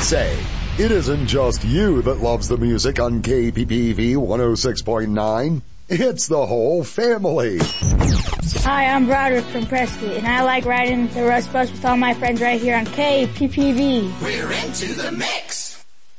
say, it isn't just you that loves the music on KPPV 106.9. It's the whole family. Hi, I'm Broderick from Prescott, and I like riding the Rust Bus with all my friends right here on KPPV. We're into the mix.